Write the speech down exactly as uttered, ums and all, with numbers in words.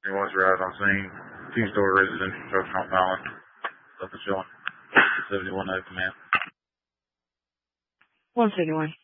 He was right on scene. Two-story residential structure on Island. Up the shore. seventy-one oh command. one seventy-one.